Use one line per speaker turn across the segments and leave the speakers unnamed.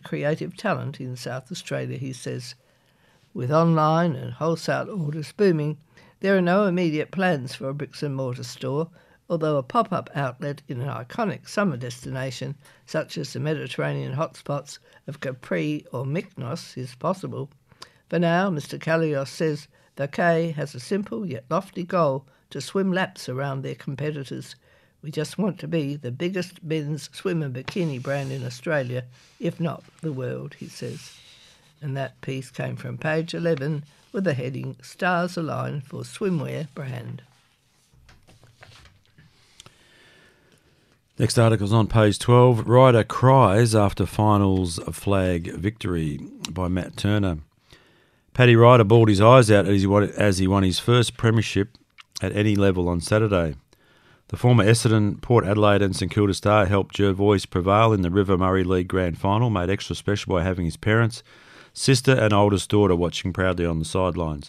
creative talent in South Australia, he says. With online and wholesale orders booming, there are no immediate plans for a bricks and mortar store, although a pop-up outlet in an iconic summer destination such as the Mediterranean hotspots of Capri or Mykonos is possible. For now, Mr. Kalios says Vacay has a simple yet lofty goal to swim laps around their competitors. We just want to be the biggest men's swim and bikini brand in Australia, if not the world, he says. And that piece came from page 11 with the heading Stars Align for Swimwear Brand.
Next article's on page 12. Ryder cries after finals flag victory by Matt Turner. Paddy Ryder bawled his eyes out as he won his first premiership at any level on Saturday. The former Essendon, Port Adelaide and St Kilda star helped Jervois prevail in the River Murray League Grand Final, made extra special by having his parents, sister and oldest daughter watching proudly on the sidelines.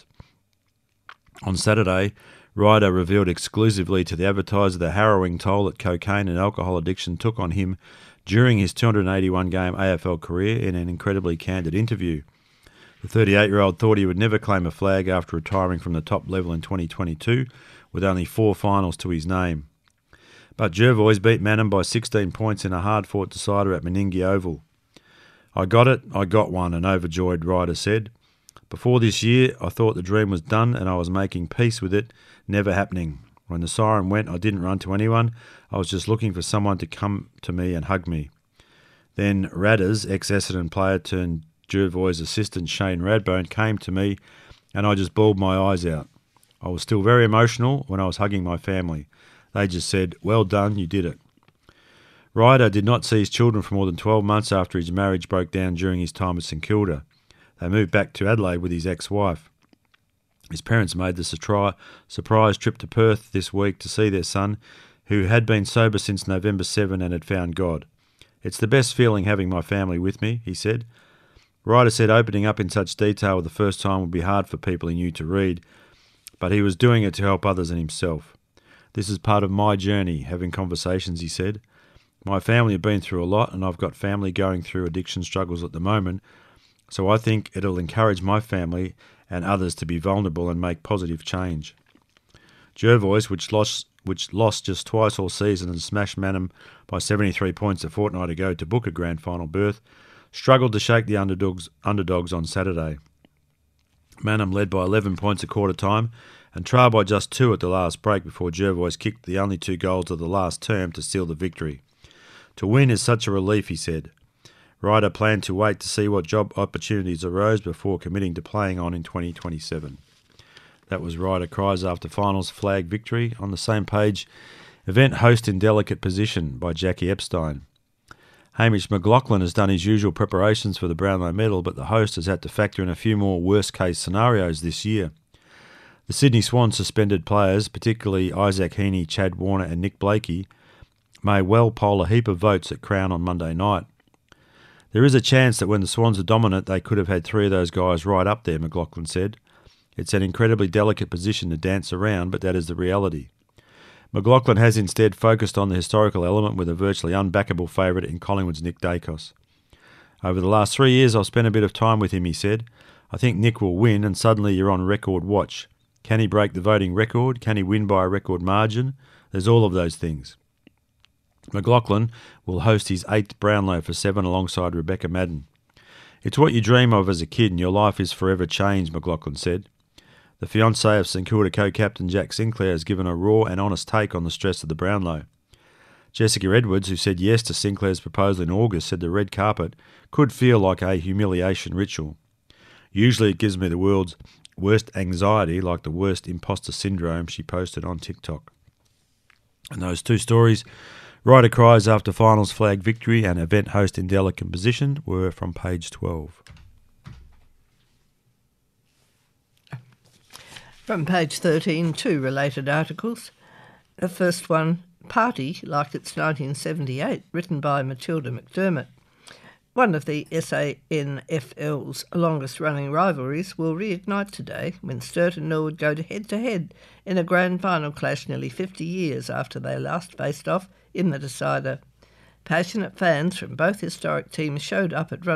On Saturday, Ryder revealed exclusively to the advertiser the harrowing toll that cocaine and alcohol addiction took on him during his 281-game AFL career in an incredibly candid interview. The 38-year-old thought he would never claim a flag after retiring from the top level in 2022, with only 4 finals to his name. But Jervois beat Manham by 16 points in a hard-fought decider at Meningie Oval. I got it, I got one, an overjoyed Ryder said. Before this year, I thought the dream was done and I was making peace with it, never happening. When the siren went, I didn't run to anyone. I was just looking for someone to come to me and hug me. Then Radders, ex-Essendon player turned Jervois' assistant Shane Radbone, came to me and I just bawled my eyes out. I was still very emotional when I was hugging my family. They just said, well done, you did it. Ryder did not see his children for more than 12 months after his marriage broke down during his time at St Kilda. They moved back to Adelaide with his ex-wife. His parents made the surprise trip to Perth this week to see their son, who had been sober since November 7 and had found God. It's the best feeling having my family with me, he said. Ryder said opening up in such detail the first time would be hard for people he knew to read, but he was doing it to help others and himself. This is part of my journey, having conversations, he said. My family have been through a lot and I've got family going through addiction struggles at the moment, so I think it'll encourage my family and others to be vulnerable and make positive change. Jervois, which lost just twice all season and smashed Manham by 73 points a fortnight ago to book a grand final berth, struggled to shake the underdogs on Saturday. Manham led by 11 points at quarter time and trailed by just 2 at the last break before Jervois kicked the only 2 goals of the last term to seal the victory. To win is such a relief, he said. Ryder planned to wait to see what job opportunities arose before committing to playing on in 2027. That was Ryder cries after finals flag victory. On the same page, event host in delicate position by Jackie Epstein. Hamish McLaughlin has done his usual preparations for the Brownlow medal, but the host has had to factor in a few more worst-case scenarios this year. The Sydney Swans suspended players, particularly Isaac Heaney, Chad Warner and Nick Blakey, may well poll a heap of votes at Crown on Monday night. There is a chance that when the Swans are dominant, they could have had 3 of those guys right up there, McLaughlin said. It's an incredibly delicate position to dance around, but that is the reality. McLaughlin has instead focused on the historical element with a virtually unbackable favourite in Collingwood's Nick Dacos. Over the last 3 years, I've spent a bit of time with him, he said. I think Nick will win, and suddenly you're on record watch. Can he break the voting record? Can he win by a record margin? There's all of those things. McLaughlin will host his 8th Brownlow for 7 alongside Rebecca Madden. It's what you dream of as a kid and your life is forever changed, McLaughlin said. The fiancée of St Kilda co-captain Jack Sinclair has given a raw and honest take on the stress of the Brownlow. Jessica Edwards, who said yes to Sinclair's proposal in August, said the red carpet could feel like a humiliation ritual. Usually it gives me the world's worst anxiety, like the worst imposter syndrome, she posted on TikTok. And those 2 stories, Ryder cries after finals flag victory and event host in delicate position, were from page 12.
From page 13, 2 related articles. The first one, Party Like It's 1978, written by Matilda McDermott. One of the SANFL's longest-running rivalries will reignite today when Sturt and Norwood go head-to-head in a grand final clash nearly 50 years after they last faced off in the decider. Passionate fans from both historic teams showed up at